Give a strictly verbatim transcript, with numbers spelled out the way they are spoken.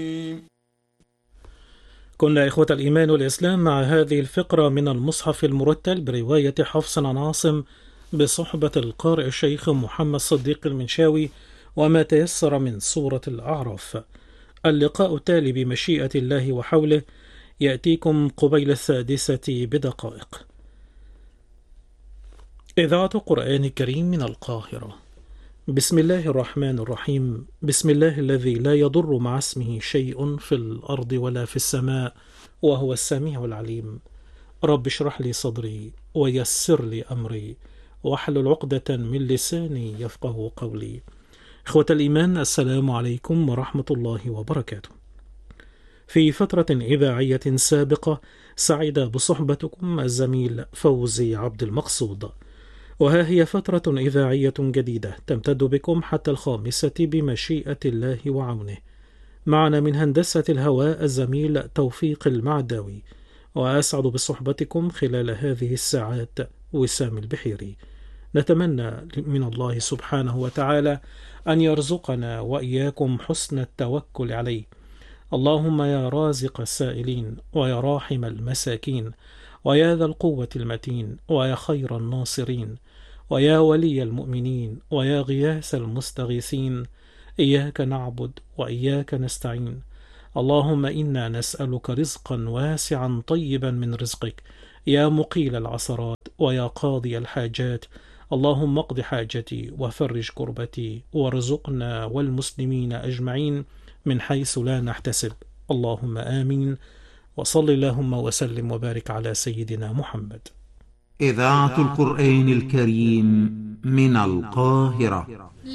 كنا إخوة الإيمان والإسلام مع هذه الفقرة من المصحف المرتل برواية حفص عن عاصم بصحبة القارئ الشيخ محمد صديق المنشاوي وما تيسر من سورة الأعراف. اللقاء التالي بمشيئة الله وحوله يأتيكم قبيل السادسة بدقائق. إذاعة قرآن كريم من القاهرة. بسم الله الرحمن الرحيم. بسم الله الذي لا يضر مع اسمه شيء في الأرض ولا في السماء وهو السميع العليم. رب اشرح لي صدري ويسر لي أمري واحلل عقدة من لساني يفقه قولي. إخوة الإيمان، السلام عليكم ورحمة الله وبركاته. في فترة إذاعية سابقة سعد بصحبتكم الزميل فوزي عبد المقصود، وها هي فترة إذاعية جديدة تمتد بكم حتى الخامسة بمشيئة الله وعونه. معنا من هندسة الهواء الزميل توفيق المعداوي، وأسعد بصحبتكم خلال هذه الساعات وسام البحيري. نتمنى من الله سبحانه وتعالى أن يرزقنا وإياكم حسن التوكل عليه. اللهم يا رازق السائلين ويا راحم المساكين ويا ذا القوة المتين ويا خير الناصرين ويا ولي المؤمنين ويا غياث المستغيثين، إياك نعبد وإياك نستعين. اللهم إنا نسألك رزقا واسعا طيبا من رزقك يا مقيل العثرات ويا قاضي الحاجات. اللهم اقض حاجتي وفرج كربتي وارزقنا والمسلمين أجمعين من حيث لا نحتسب. اللهم آمين. وصل اللهم وسلم وبارك على سيدنا محمد. إذاعة القرآن الكريم من القاهرة.